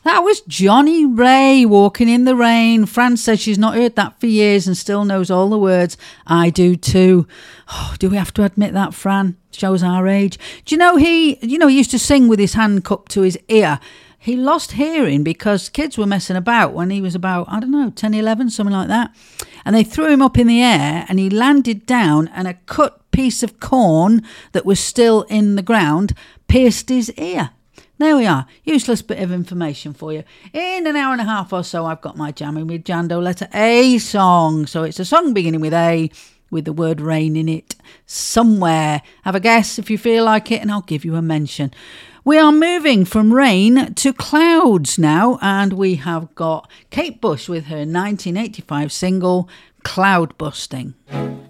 That was Johnny Ray, Walking in the Rain. Fran says she's not heard that for years and still knows all the words. I do too. Oh, do we have to admit that, Fran? Shows our age. Do you know he used to sing with his hand cupped to his ear. He lost hearing because kids were messing about when he was about, 10, 11, something like that. And they threw him up in the air and he landed down, and a cut piece of corn that was still in the ground pierced his ear. There we are. Useless bit of information for you. In an hour and a half or so, I've got my Jamming with Jando letter A song. So it's a song beginning with A with the word rain in it somewhere. Have a guess if you feel like it and I'll give you a mention. We are moving from rain to clouds now, and we have got Kate Bush with her 1985 single, Cloud Busting.